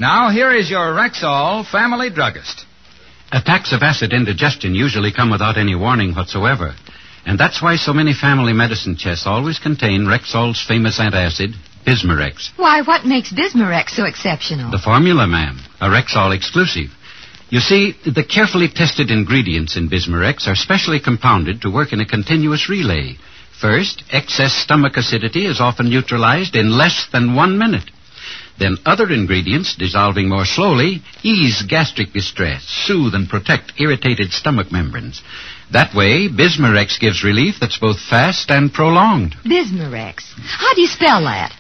Now, here is your Rexall family druggist. Attacks of acid indigestion usually come without any warning whatsoever. And that's why so many family medicine chests always contain Rexall's famous antacid, Bismarex. Why, what makes Bismarex so exceptional? The formula, ma'am. A Rexall exclusive. You see, the carefully tested ingredients in Bismarex are specially compounded to work in a continuous relay. First, excess stomach acidity is often neutralized in less than 1 minute. Then other ingredients, dissolving more slowly, ease gastric distress, soothe and protect irritated stomach membranes. That way, Bismarex gives relief that's both fast and prolonged. Bismarex. How do you spell that?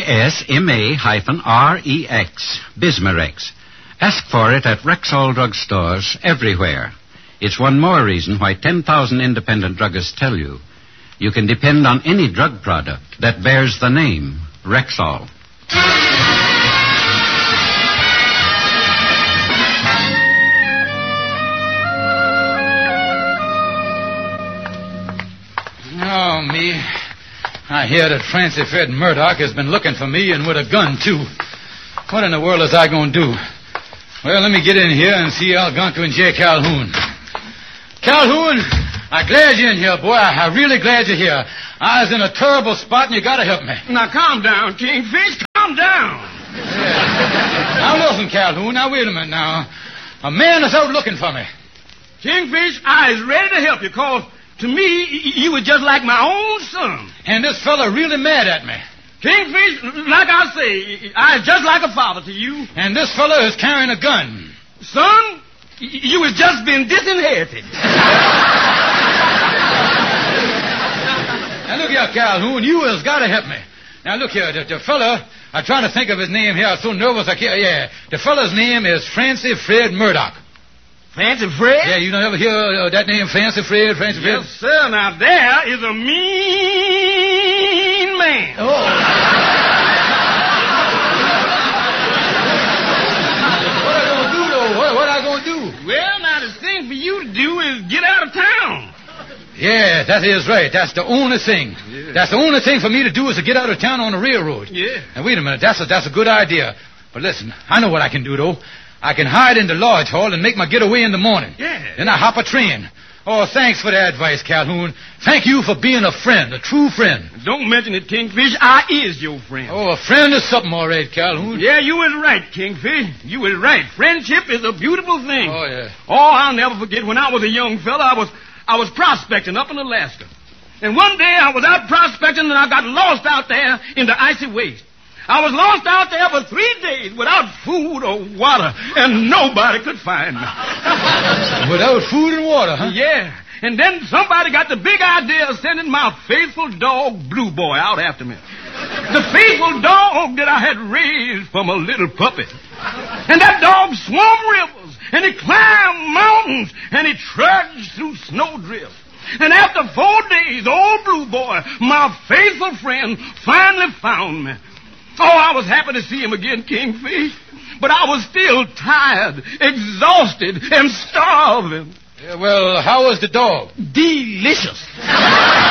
Bisma-Rex. Bismarex. Ask for it at Rexall drugstores everywhere. It's one more reason why 10,000 independent druggists tell you you can depend on any drug product that bears the name Rexall. Oh, me. I hear that Francie Fred Murdoch has been looking for me, and with a gun, too. What in the world is I going to do? Well, let me get in here and see Algonquin J. Calhoun. Calhoun, I'm glad you're in here, boy. I'm really glad you're here. I was in a terrible spot, and you got to help me. Now, calm down, Kingfish. Calm down. Yeah. Now, listen, Calhoun. Now, wait a minute now. A man is out looking for me. Kingfish, I is ready to help you, because to me, you were just like my own son. And this fella really mad at me. Kingfish, like I say, I is just like a father to you. And this fella is carrying a gun. Son, you has just been disinherited. Now, look here, Calhoun. You has got to help me. Now, look here. The fella, I'm trying to think of his name here. I'm so nervous I can't. Yeah. The fella's name is Francie Fred Murdoch. Fancy Fred? Yeah, you don't ever hear that name, Fancy Fred, Fancy Fred? Yes, sir. Now, there is a mean man. Oh. What I going to do, though? What I going to do? Well, now, the thing for you to do is get out of town. Yeah, that is right. That's the only thing. Yeah. That's the only thing for me to do is to get out of town on the railroad. Yeah. Now, wait a minute. That's a good idea. But listen, I know what I can do, though. I can hide in the lodge hall and make my getaway in the morning. Yeah. Then I hop a train. Oh, thanks for the advice, Calhoun. Thank you for being a friend, a true friend. Don't mention it, Kingfish. I is your friend. Oh, a friend is something all right, Calhoun. Yeah, you is right, Kingfish. You is right. Friendship is a beautiful thing. Oh, yeah. Oh, I'll never forget when I was a young fella, I was prospecting up in Alaska. And one day I was out prospecting and I got lost out there in the icy waste. I was lost out there for 3 days without food or water, and nobody could find me. Without food and water, huh? Yeah. And then somebody got the big idea of sending my faithful dog, Blue Boy, out after me. The faithful dog that I had raised from a little puppy. And that dog swam rivers, and he climbed mountains, and he trudged through snowdrifts. And after 4 days, old Blue Boy, my faithful friend, finally found me. Oh, I was happy to see him again, Kingfish. But I was still tired, exhausted, and starving. Yeah, well, how was the dog? Delicious.